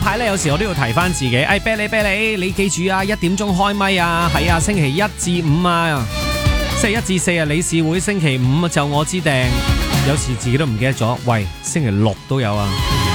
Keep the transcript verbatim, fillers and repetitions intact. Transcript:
排咧，有時我都要提翻自己，哎，啤梨啤梨，你記住啊，一點鐘開咪啊，係啊，星期一至五啊，星期一至四啊，理事會，星期五就我知訂，有時自己都唔記得咗，喂，星期六都有啊。